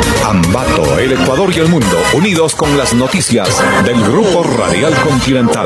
Ambato, el Ecuador y el mundo, unidos con las noticias del Grupo Radial Continental.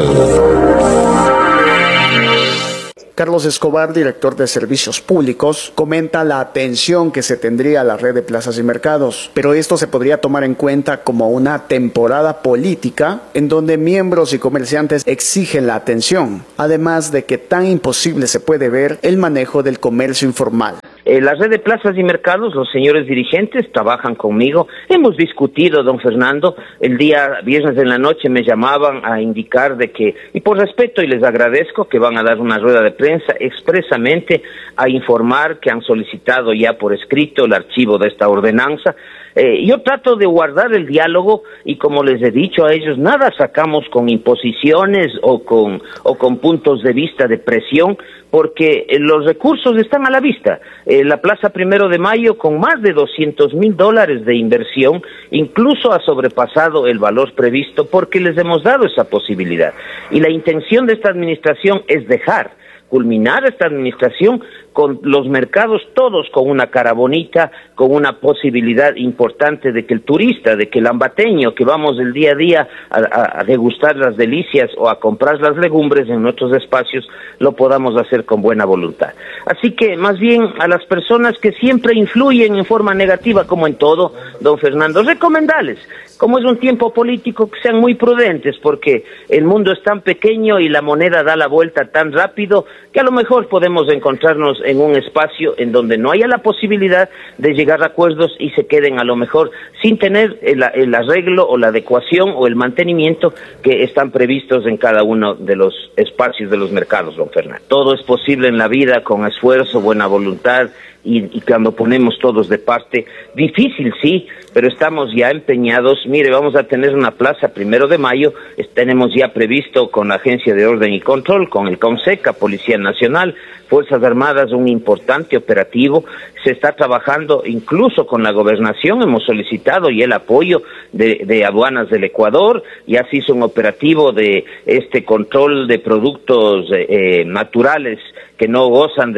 Carlos Escobar, director de Servicios Públicos, comenta la atención que se tendría a la red de plazas y mercados, pero esto se podría tomar en cuenta como una temporada política en donde miembros y comerciantes exigen la atención, además de que tan imposible se puede ver el manejo del comercio informal. La red de plazas y mercados, los señores dirigentes trabajan conmigo. Hemos discutido, don Fernando, el día viernes en la noche me llamaban a indicar de que, y por respeto y les agradezco, que van a dar una rueda de prensa expresamente a informar que han solicitado ya por escrito el archivo de esta ordenanza. Yo trato de guardar el diálogo y como les he dicho a ellos, nada sacamos con imposiciones o con puntos de vista de presión, porque los recursos están a la vista. La Plaza 1 de Mayo, con más de $200,000 de inversión, incluso ha sobrepasado el valor previsto porque les hemos dado esa posibilidad. Y la intención de esta administración es culminar esta administración con los mercados todos con una cara bonita, con una posibilidad importante de que el turista, de que el ambateño que vamos el día a día a degustar las delicias o a comprar las legumbres en nuestros espacios, lo podamos hacer con buena voluntad. Así que más bien a las personas que siempre influyen en forma negativa, como en todo, don Fernando, recomendarles, como es un tiempo político, que sean muy prudentes, porque el mundo es tan pequeño y la moneda da la vuelta tan rápido que a lo mejor podemos encontrarnos en un espacio en donde no haya la posibilidad de llegar a acuerdos y se queden a lo mejor sin tener el arreglo o la adecuación o el mantenimiento que están previstos en cada uno de los espacios de los mercados, don Fernando. Todo es posible en la vida con esfuerzo, buena voluntad y cuando ponemos todos de parte. Difícil, sí, pero estamos ya empeñados. Mire, vamos a tener una plaza 1 de mayo, tenemos ya previsto con la Agencia de Orden y Control, con el CONSECA, Policía Nacional, Fuerzas Armadas, un importante operativo. Se está trabajando incluso con la Gobernación, hemos solicitado y el apoyo de aduanas del Ecuador. Ya se hizo un operativo de control de productos naturales que no gozan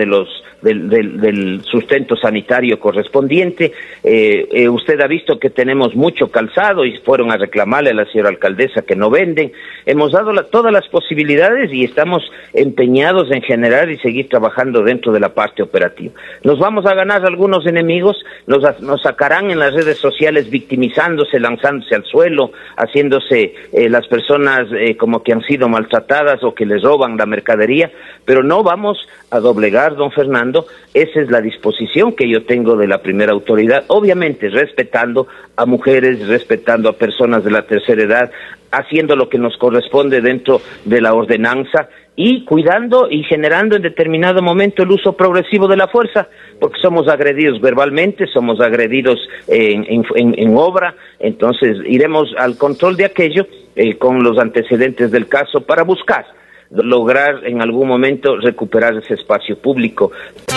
del sustento sanitario correspondiente. Usted ha visto que tenemos mucho calzado y fueron a reclamarle a la señora alcaldesa que no venden. Hemos dado todas las posibilidades y estamos empeñados en generar y seguir trabajando dentro de la parte operativa. Nos vamos a ganar algunos enemigos, nos sacarán en las redes sociales victimizándose, lanzándose al suelo, haciéndose las personas como que han sido maltratadas o que les roban la mercadería, pero no vamos a doblegar, don Fernando. Esa es la disposición que yo tengo de la primera autoridad, obviamente respetando a mujeres, respetando a personas de la tercera edad, haciendo lo que nos corresponde dentro de la ordenanza y cuidando y generando en determinado momento el uso progresivo de la fuerza, porque somos agredidos verbalmente, somos agredidos en obra. Entonces iremos al control de aquello con los antecedentes del caso para buscar lograr en algún momento recuperar ese espacio público.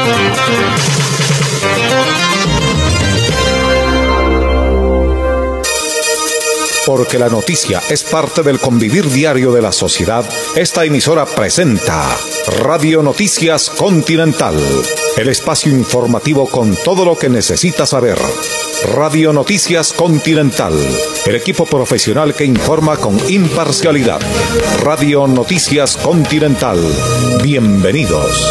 Porque la noticia es parte del convivir diario de la sociedad, esta emisora presenta Radio Noticias Continental, el espacio informativo con todo lo que necesita saber. Radio Noticias Continental, el equipo profesional que informa con imparcialidad. Radio Noticias Continental, bienvenidos.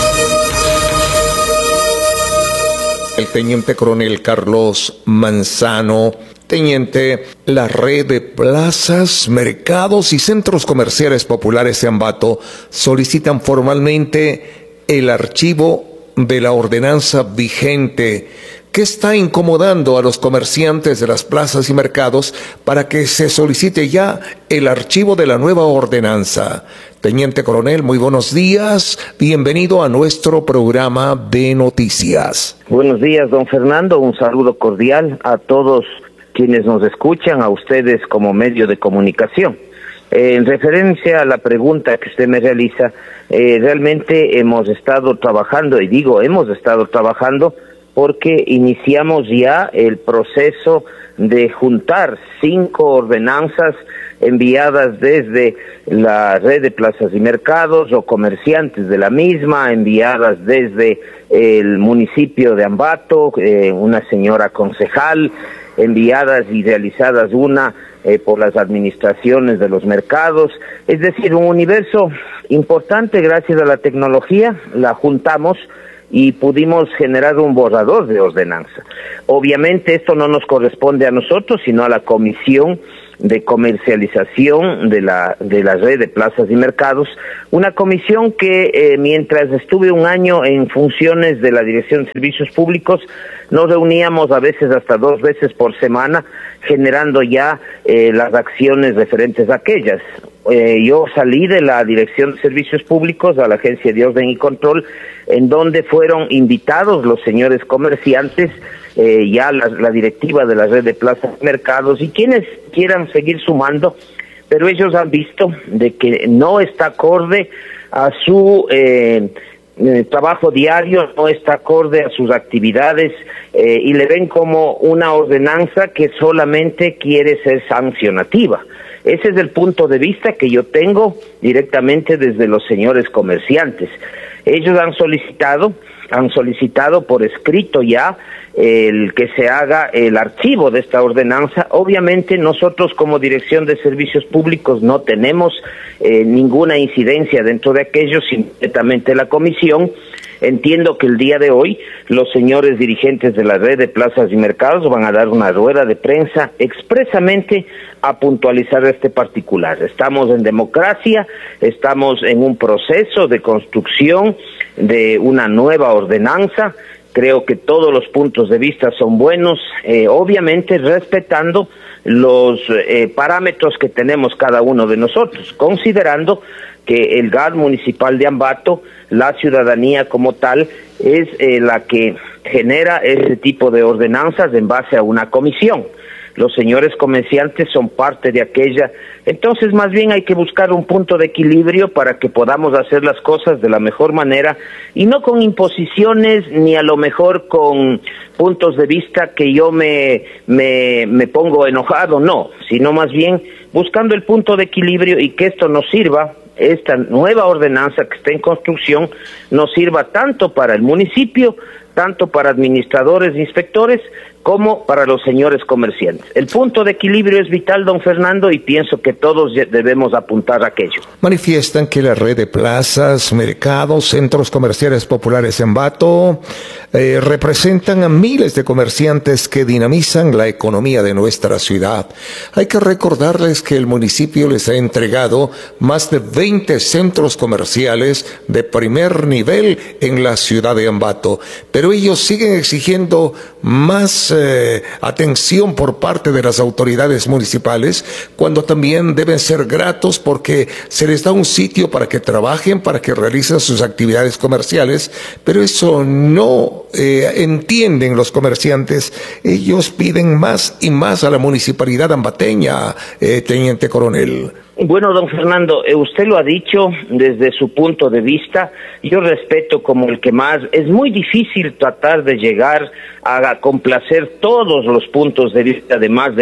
El teniente coronel Carlos Manzano. Teniente, la red de plazas, mercados y centros comerciales populares de Ambato solicitan formalmente el archivo de la ordenanza vigente que está incomodando a los comerciantes de las plazas y mercados para que se solicite ya el archivo de la nueva ordenanza. Teniente coronel, muy buenos días, bienvenido a nuestro programa de noticias. Buenos días, don Fernando, un saludo cordial a todos quienes nos escuchan, a ustedes como medio de comunicación. En referencia a la pregunta que usted me realiza, realmente hemos estado trabajando, y digo hemos estado trabajando porque iniciamos ya el proceso de juntar 5 ordenanzas enviadas desde la red de plazas y mercados o comerciantes de la misma, enviadas desde el municipio de Ambato, una señora concejal, enviadas y realizadas una por las administraciones de los mercados, es decir, un universo importante. Gracias a la tecnología la juntamos y pudimos generar un borrador de ordenanza. Obviamente esto no nos corresponde a nosotros, sino a la Comisión de Comercialización de la Red de Plazas y Mercados, una comisión que mientras estuve un año en funciones de la Dirección de Servicios Públicos, nos reuníamos a veces hasta 2 veces por semana, generando ya las acciones referentes a aquellas. Yo salí de la Dirección de Servicios Públicos a la Agencia de Orden y Control, en donde fueron invitados los señores comerciantes, ya la directiva de la Red de Plazas y Mercados, y quienes quieran seguir sumando, pero ellos han visto de que no está acorde a su trabajo diario, no está acorde a sus actividades, y le ven como una ordenanza que solamente quiere ser sancionativa. Ese es el punto de vista que yo tengo directamente desde los señores comerciantes. Ellos han solicitado por escrito ya el que se haga el archivo de esta ordenanza. Obviamente nosotros como Dirección de Servicios Públicos no tenemos ninguna incidencia dentro de aquello, simplemente la comisión. Entiendo que el día de hoy los señores dirigentes de la Red de Plazas y Mercados van a dar una rueda de prensa expresamente a puntualizar este particular. Estamos en democracia, estamos en un proceso de construcción de una nueva ordenanza. Creo que todos los puntos de vista son buenos, obviamente respetando los parámetros que tenemos cada uno de nosotros, considerando que el GAD municipal de Ambato, la ciudadanía como tal, es la que genera ese tipo de ordenanzas en base a una comisión. Los señores comerciantes son parte de aquella. Entonces, más bien hay que buscar un punto de equilibrio para que podamos hacer las cosas de la mejor manera y no con imposiciones ni a lo mejor con puntos de vista que yo me pongo enojado, no, sino más bien buscando el punto de equilibrio y que esto nos sirva, esta nueva ordenanza que está en construcción, nos sirva tanto para el municipio, tanto para administradores e inspectores, como para los señores comerciantes. El punto de equilibrio es vital, don Fernando, y pienso que todos debemos apuntar a aquello. Manifiestan que la red de plazas, mercados, centros comerciales populares en Ambato representan a miles de comerciantes que dinamizan la economía de nuestra ciudad. Hay que recordarles que el municipio les ha entregado más de 20 centros comerciales de primer nivel en la ciudad de Ambato, pero ellos siguen exigiendo más atención por parte de las autoridades municipales, cuando también deben ser gratos porque se les da un sitio para que trabajen, para que realicen sus actividades comerciales, pero eso no entienden los comerciantes. Ellos piden más y más a la municipalidad ambateña, teniente coronel. Bueno, don Fernando, usted lo ha dicho desde su punto de vista, yo respeto como el que más. Es muy difícil tratar de llegar a complacer todos los puntos de vista de más de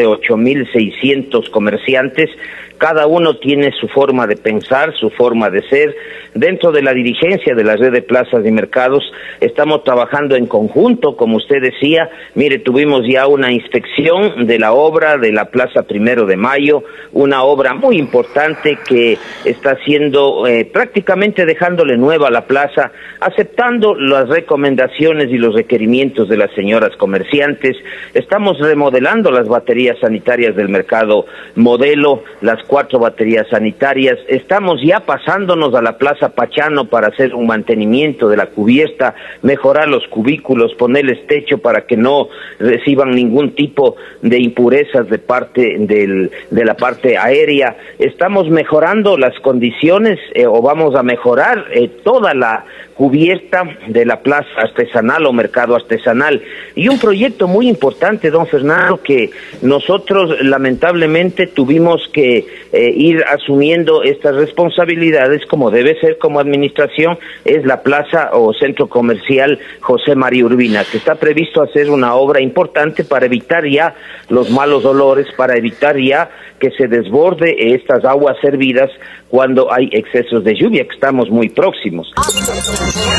8.600 comerciantes. Cada uno tiene su forma de pensar, su forma de ser. Dentro de la dirigencia de la Red de Plazas y Mercados estamos trabajando en conjunto, como usted decía. Mire, tuvimos ya una inspección de la obra de la Plaza 1 de Mayo, una obra muy importante que está haciendo prácticamente dejándole nueva a la plaza, aceptando las recomendaciones y los requerimientos de las señoras comerciantes. Estamos remodelando las baterías sanitarias del mercado Modelo, las 4 baterías sanitarias. Estamos ya pasándonos a la Plaza Pachano para hacer un mantenimiento de la cubierta, mejorar los cubículos, ponerles techo para que no reciban ningún tipo de impurezas de parte de la parte aérea. Estamos mejorando las condiciones o vamos a mejorar toda la cubierta de la plaza artesanal o mercado artesanal. Y un proyecto muy importante, don Fernando, que nosotros lamentablemente tuvimos que ir asumiendo estas responsabilidades como debe ser como administración, es la plaza o centro comercial José María Urbina, que está previsto hacer una obra importante para evitar ya los malos olores, para evitar ya que se desborde estas aguas servidas cuando hay excesos de lluvia, que estamos muy próximos.